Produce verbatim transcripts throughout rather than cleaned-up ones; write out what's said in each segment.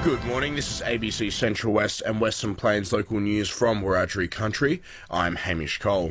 Good morning, this is A B C Central West and Western Plains local news from Wiradjuri Country. I'm Hamish Cole.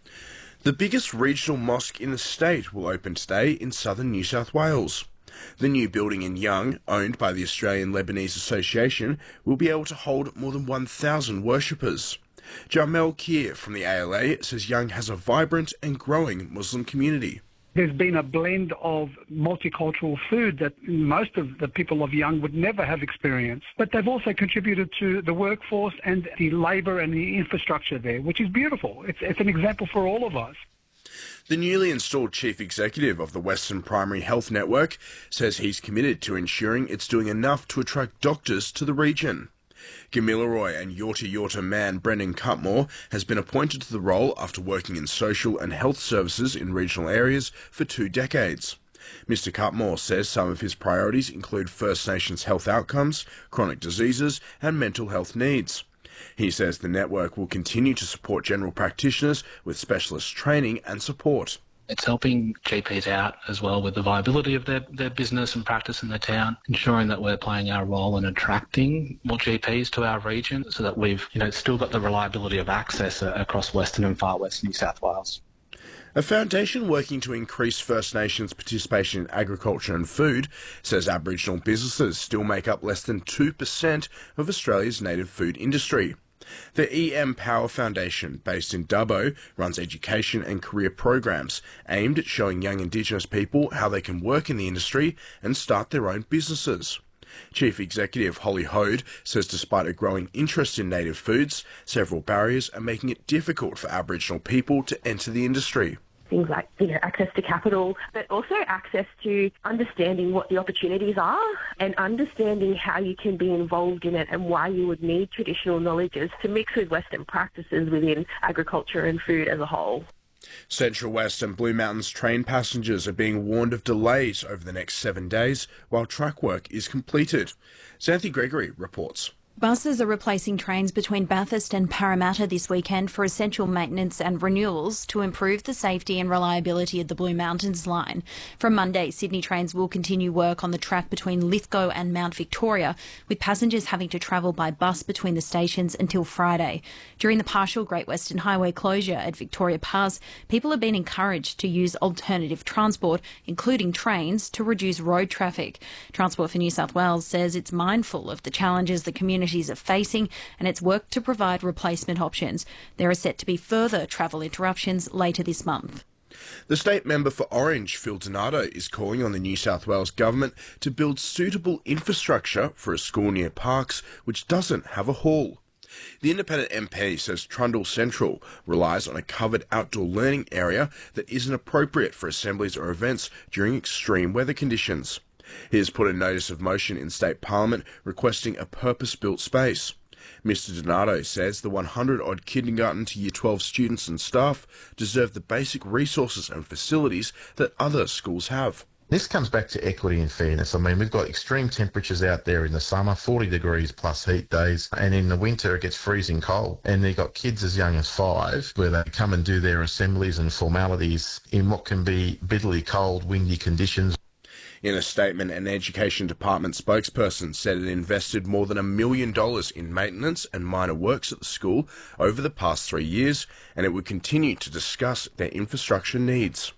The biggest regional mosque in the state will open today in southern New South Wales. The new building in Young, owned by the Australian Lebanese Association, will be able to hold more than one thousand worshippers. Jamel Kier from the A L A says Young has a vibrant and growing Muslim community. There's been a blend of multicultural food that most of the people of Young would never have experienced. But they've also contributed to the workforce and the labour and the infrastructure there, which is beautiful. It's, it's an example for all of us. The newly installed chief executive of the Western Primary Health Network says he's committed to ensuring it's doing enough to attract doctors to the region. Gamilaroi and Yorta Yorta man Brendan Cutmore has been appointed to the role after working in social and health services in regional areas for two decades. Mister Cutmore says some of his priorities include First Nations health outcomes, chronic diseases and mental health needs. He says the network will continue to support general practitioners with specialist training and support. It's helping G Ps out as well with the viability of their, their business and practice in the town, ensuring that we're playing our role in attracting more G Ps to our region so that we've you know still got the reliability of access across Western and Far West New South Wales. A foundation working to increase First Nations participation in agriculture and food says Aboriginal businesses still make up less than two percent of Australia's native food industry. The E M Power Foundation, based in Dubbo, runs education and career programs aimed at showing young Indigenous people how they can work in the industry and start their own businesses. Chief Executive Holly Hode says despite a growing interest in native foods, several barriers are making it difficult for Aboriginal people to enter the industry. Things like you know, access to capital, but also access to understanding what the opportunities are and understanding how you can be involved in it and why you would need traditional knowledges to mix with Western practices within agriculture and food as a whole. Central West and Blue Mountains train passengers are being warned of delays over the next seven days while track work is completed. Xanthi Gregory reports. Buses are replacing trains between Bathurst and Parramatta this weekend for essential maintenance and renewals to improve the safety and reliability of the Blue Mountains line. From Monday, Sydney Trains will continue work on the track between Lithgow and Mount Victoria, with passengers having to travel by bus between the stations until Friday. During the partial Great Western Highway closure at Victoria Pass, people have been encouraged to use alternative transport, including trains, to reduce road traffic. Transport for New South Wales says it's mindful of the challenges the community are facing and it's worked to provide replacement options. There are set to be further travel interruptions later this month. The state member for Orange, Phil Donato, is calling on the New South Wales government to build suitable infrastructure for a school near Parkes which doesn't have a hall. The independent M P says Trundle Central relies on a covered outdoor learning area that isn't appropriate for assemblies or events during extreme weather conditions. He has put a notice of motion in State Parliament requesting a purpose-built space. Mister Donato says the one hundred odd kindergarten to year twelve students and staff deserve the basic resources and facilities that other schools have. This comes back to equity and fairness. I mean, we've got extreme temperatures out there in the summer, forty degrees plus heat days, and in the winter it gets freezing cold. And they've got kids as young as five where they come and do their assemblies and formalities in what can be bitterly cold, windy conditions. In a statement, an Education Department spokesperson said it invested more than a million dollars in maintenance and minor works at the school over the past three years, and it would continue to discuss their infrastructure needs.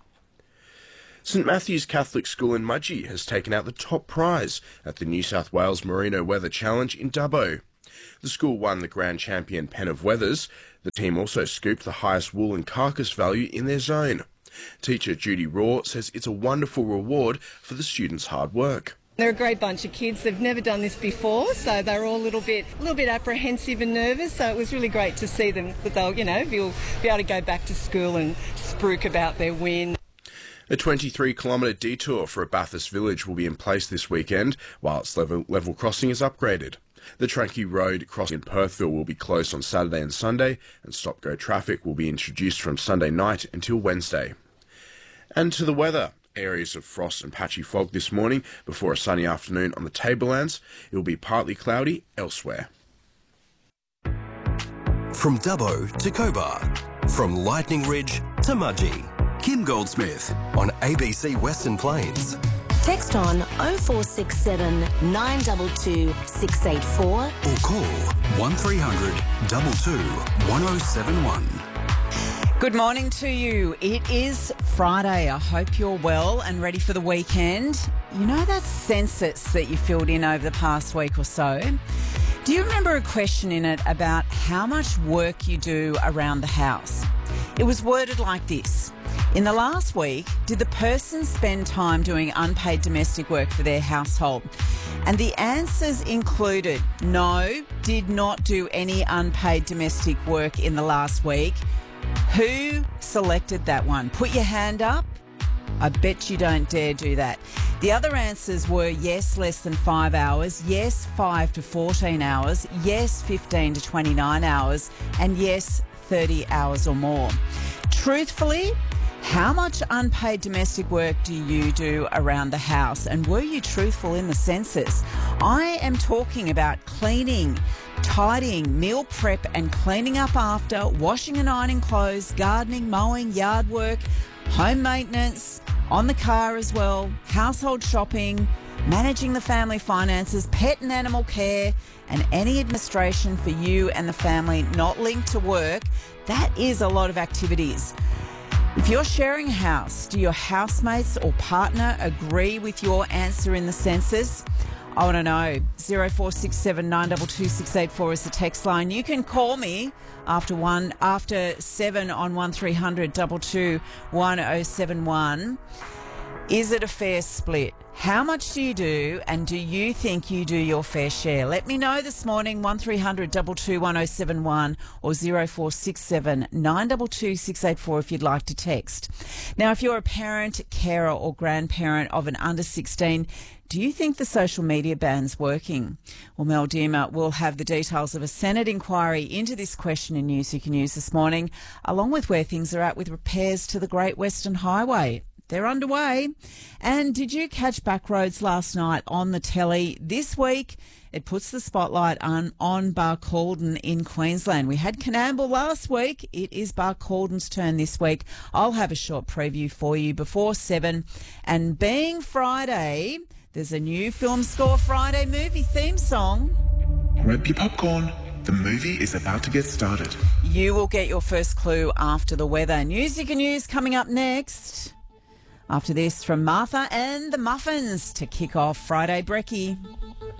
St Matthew's Catholic School in Mudgee has taken out the top prize at the New South Wales Merino Weather Challenge in Dubbo. The school won the grand champion Pen of Weathers. The team also scooped the highest wool and carcass value in their zone. Teacher Judy Raw says it's a wonderful reward for the students' hard work. They're a great bunch of kids. They've never done this before, so they're all a little bit, a little bit apprehensive and nervous. So it was really great to see them that they'll, you know, be, be able to go back to school and spruik about their win. A twenty-three kilometre detour for a Bathurst village will be in place this weekend while its level, level crossing is upgraded. The Trankie Road crossing in Perthville will be closed on Saturday and Sunday, and stop-go traffic will be introduced from Sunday night until Wednesday. And to the weather. Areas of frost and patchy fog this morning before a sunny afternoon on the Tablelands. It will be partly cloudy elsewhere. From Dubbo to Cobar, from Lightning Ridge to Mudgee, Kim Goldsmith on A B C Western Plains. Text on oh four six seven, nine two two, six eight four or call one three hundred two two one oh seven one. Good morning to you. It is Friday. I hope you're well and ready for the weekend. You know that census that you filled in over the past week or so? Do you remember a question in it about how much work you do around the house? It was worded like this. In the last week, did the person spend time doing unpaid domestic work for their household? And the answers included no, did not do any unpaid domestic work in the last week. Who selected that one? Put your hand up. I bet you don't dare do that. The other answers were yes, less than five hours, yes, five to fourteen hours, yes, fifteen to twenty-nine hours, and yes, thirty hours or more. Truthfully, how much unpaid domestic work do you do around the house? And were you truthful in the census? I am talking about cleaning, tidying, meal prep and cleaning up after, washing and ironing clothes, gardening, mowing, yard work, home maintenance, on the car as well, household shopping, managing the family finances, pet and animal care, and any administration for you and the family not linked to work. That is a lot of activities. If you're sharing a house, do your housemates or partner agree with your answer in the census? I want to know. oh four six seven, nine two two, six eight four is the text line. You can call me after one, after seven on one three hundred two two one oh seven one. Is it a fair split? How much do you do, and do you think you do your fair share? Let me know this morning, one three hundred two two one oh seven one or oh four six seven, nine two two, six eight four if you'd like to text. Now, if you're a parent, carer or grandparent of an under sixteen, do you think the social media ban's working? Well, Mel Deema will have the details of a Senate inquiry into this question in News You Can Use this morning, along with where things are at with repairs to the Great Western Highway. They're underway. And did you catch Backroads last night on the telly? This week, it puts the spotlight on, on Barcaldine in Queensland. We had Canamble last week. It is Barcaldine's turn this week. I'll have a short preview for you before seven. And being Friday, there's a new Film Score Friday movie theme song. Grab your popcorn. The movie is about to get started. You will get your first clue after the weather. News You Can Use coming up next. After this, from Martha and the Muffins to kick off Friday Brekkie.